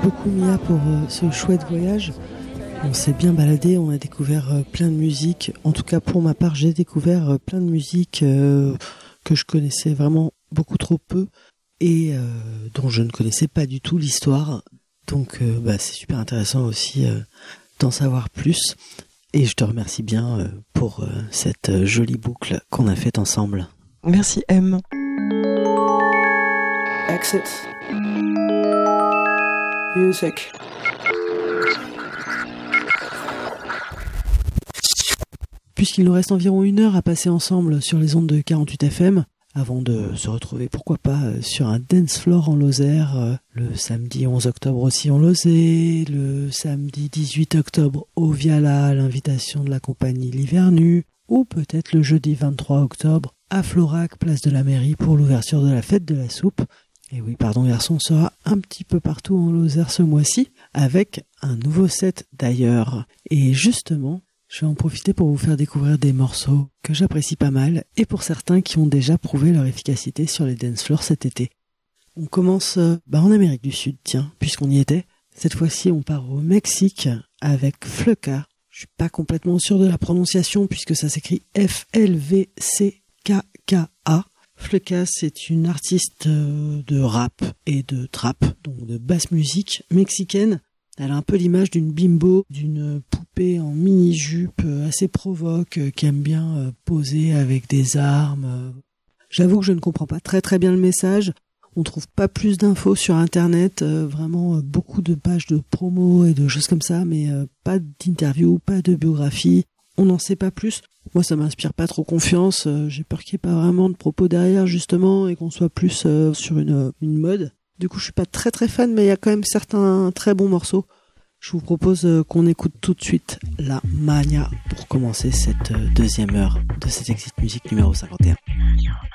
beaucoup Mia pour ce chouette voyage. On s'est bien baladé, on a découvert plein de musiques. En tout cas, pour ma part, j'ai découvert plein de musiques que je connaissais vraiment beaucoup trop peu et dont je ne connaissais pas du tout l'histoire. Donc, c'est super intéressant aussi d'en savoir plus. Et je te remercie bien pour cette jolie boucle qu'on a faite ensemble. Merci M. Exit. Music. Puisqu'il nous reste environ 1 heure à passer ensemble sur les ondes de 48 FM, avant de se retrouver, pourquoi pas, sur un dance floor en Lozère, le samedi 11 octobre aussi en Lozère, le samedi 18 octobre au Viala, à l'invitation de la compagnie L'Hiver Nu, ou peut-être le jeudi 23 octobre à Florac, place de la mairie, pour l'ouverture de la fête de la soupe. Et oui, Pardon Garçon sera un petit peu partout en Lozère ce mois-ci, avec un nouveau set d'ailleurs. Et justement, je vais en profiter pour vous faire découvrir des morceaux que j'apprécie pas mal, et pour certains qui ont déjà prouvé leur efficacité sur les dance floors cet été. On commence en Amérique du Sud, tiens, puisqu'on y était. Cette fois-ci, on part au Mexique avec Fleka. Je suis pas complètement sûr de la prononciation, puisque ça s'écrit F-L-V-C-K-K-A. Fleka, c'est une artiste de rap et de trap, donc de basse musique mexicaine. Elle a un peu l'image d'une bimbo, d'une poupée en mini-jupe assez provoque, qui aime bien poser avec des armes. J'avoue que je ne comprends pas très très bien le message. On trouve pas plus d'infos sur internet, vraiment beaucoup de pages de promo et de choses comme ça, mais pas d'interview, pas de biographie. On n'en sait pas plus. Moi, ça m'inspire pas trop confiance. J'ai peur qu'il n'y ait pas vraiment de propos derrière, justement, et qu'on soit plus sur une mode. Du coup, je suis pas très très fan, mais il y a quand même certains très bons morceaux. Je vous propose qu'on écoute tout de suite La Mania pour commencer cette deuxième heure de cette Exit Music numéro 51.